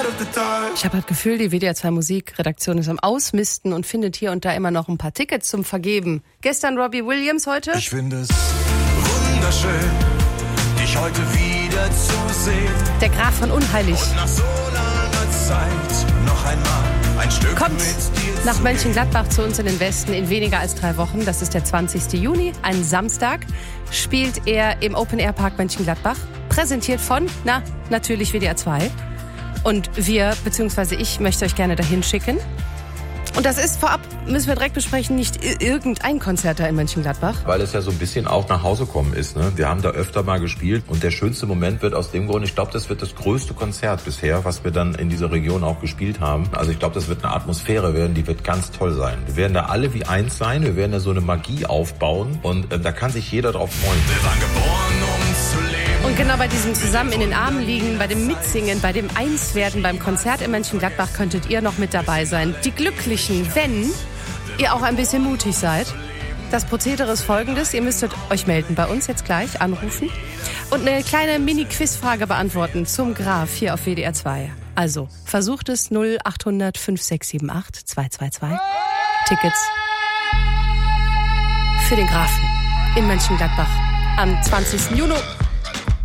Ich habe das Gefühl, die WDR 2 Musikredaktion ist am Ausmisten und findet hier und da immer noch ein paar Tickets zum Vergeben. Gestern Robbie Williams, heute? Ich finde es wunderschön, dich heute wieder zu sehen. Der Graf von Unheilig. Und nach so langer Zeit noch einmal ein Stück Kommt mit dir nach zu Mönchengladbach zu uns in den Westen in weniger als 3 Wochen. Das ist der 20. Juni, ein Samstag. Spielt er im Open Air Park Mönchengladbach. Präsentiert von, natürlich WDR 2. Und wir, beziehungsweise ich, möchte euch gerne dahin schicken. Und das ist vorab, müssen wir direkt besprechen, nicht irgendein Konzert da in Mönchengladbach. Weil es ja so ein bisschen auch nach Hause kommen ist. Ne? Wir haben da öfter mal gespielt und der schönste Moment wird aus dem Grund, ich glaube, das wird das größte Konzert bisher, was wir dann in dieser Region auch gespielt haben. Also ich glaube, das wird eine Atmosphäre werden, die wird ganz toll sein. Wir werden da alle wie eins sein, wir werden da so eine Magie aufbauen und da kann sich jeder drauf freuen. Wir waren geboren, um zu leben. Und genau bei diesem Zusammen in den Armen liegen, bei dem Mitsingen, bei dem Einswerden beim Konzert in Mönchengladbach könntet ihr noch mit dabei sein. Die Glücklichen, wenn ihr auch ein bisschen mutig seid. Das Prozedere ist folgendes. Ihr müsstet euch melden bei uns jetzt gleich, anrufen und eine kleine Mini-Quizfrage beantworten zum Graf hier auf WDR 2. Also, versucht es 0800 5678 222. Tickets für den Grafen in Mönchengladbach am 20. Juni.